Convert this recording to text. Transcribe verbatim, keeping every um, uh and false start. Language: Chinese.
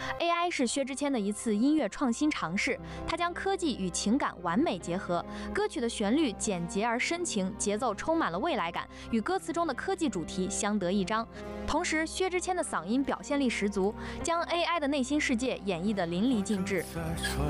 A I 是薛之谦的一次音乐创新尝试，他将科技与情感完美结合，歌曲的旋律简洁而深情，节奏充满了未来感，与歌词中的科技主题相得益彰。同时，薛之谦的嗓音表现力十足，将 A I 的内心世界演绎得淋漓尽致。